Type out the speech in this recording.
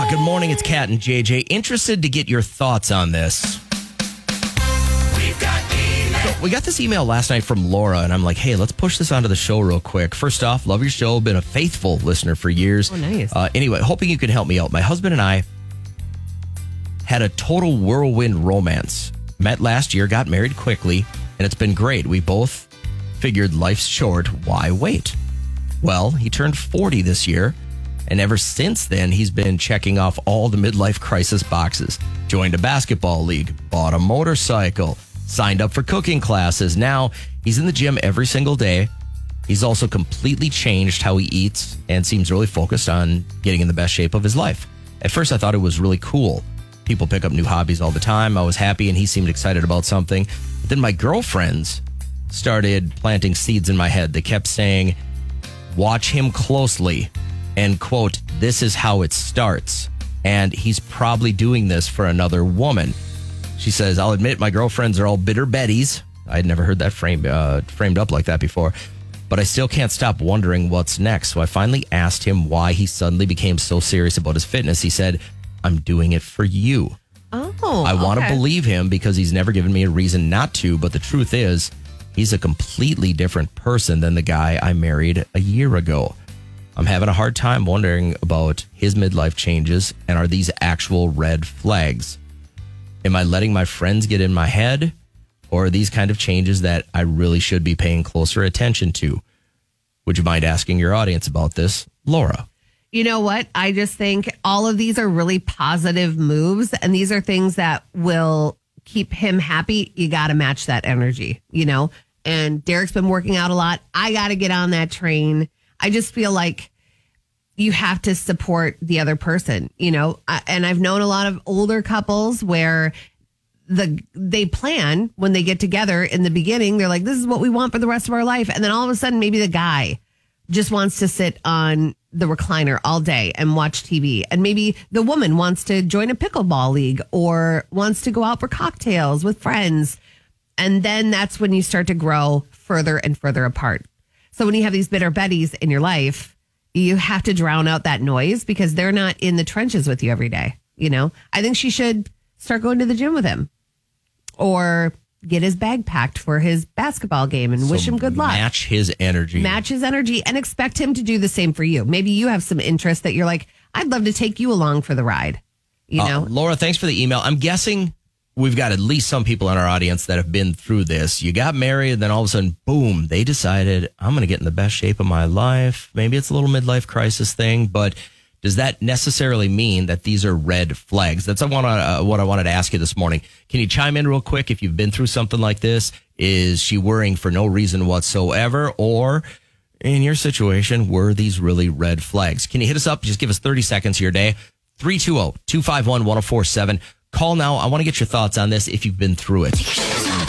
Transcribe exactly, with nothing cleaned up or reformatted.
Uh, good morning. It's Kat and J J. Interested to get your thoughts on this. We've got email. So we got this email last night from Laura, and I'm like, hey, let's push this onto the show real quick. First off, love your show. Been a faithful listener for years. Oh, nice. Uh, anyway, hoping you can help me out. My husband and I had a total whirlwind romance. Met last year, got married quickly, and it's been great. We both figured life's short. Why wait? Well, he turned forty this year, and ever since then, he's been checking off all the midlife crisis boxes. Joined a basketball league, bought a motorcycle, signed up for cooking classes. Now, he's in the gym every single day. He's also completely changed how he eats and seems really focused on getting in the best shape of his life. At first, I thought it was really cool. People pick up new hobbies all the time. I was happy, and he seemed excited about something. But then my girlfriends started planting seeds in my head. They kept saying, watch him closely, and quote, this is how it starts. And he's probably doing this for another woman. She says, I'll admit my girlfriends are all bitter Bettys. I had never heard that frame, uh, framed up like that before. But I still can't stop wondering what's next. So I finally asked him why he suddenly became so serious about his fitness. He said, I'm doing it for you. Oh, I want to okay. believe him because he's never given me a reason not to. But the truth is, he's a completely different person than the guy I married a year ago. I'm having a hard time wondering about his midlife changes, and are these actual red flags? Am I letting my friends get in my head, or are these kind of changes that I really should be paying closer attention to? Would you mind asking your audience about this, Laura? You know what? I just think all of these are really positive moves, and these are things that will keep him happy. You got to match that energy, you know? And Derek's been working out a lot. I got to get on that train. I just feel like you have to support the other person, you know? I- And I've known a lot of older couples where the they plan when they get together in the beginning. They're like, this is what we want for the rest of our life. And then all of a sudden, maybe the guy just wants to sit on the recliner all day and watch T V. And maybe the woman wants to join a pickleball league or wants to go out for cocktails with friends. And then that's when you start to grow further and further apart. So when you have these bitter Bettys in your life, you have to drown out that noise because they're not in the trenches with you every day. You know, I think she should start going to the gym with him or get his bag packed for his basketball game and So wish him good luck. Match his energy. Match his energy and expect him to do the same for you. Maybe you have some interest that you're like, I'd love to take you along for the ride. You know, Uh, Laura, thanks for the email. I'm guessing we've got at least some people in our audience that have been through this. You got married, and then all of a sudden, boom, they decided, I'm going to get in the best shape of my life. Maybe it's a little midlife crisis thing, but does that necessarily mean that these are red flags? That's I want to, uh, what I wanted to ask you this morning. Can you chime in real quick if you've been through something like this? Is she worrying for no reason whatsoever? Or in your situation, were these really red flags? Can you hit us up? Just give us thirty seconds of your day. three two zero, two five one, one zero four seven. Call now. I want to get your thoughts on this if you've been through it.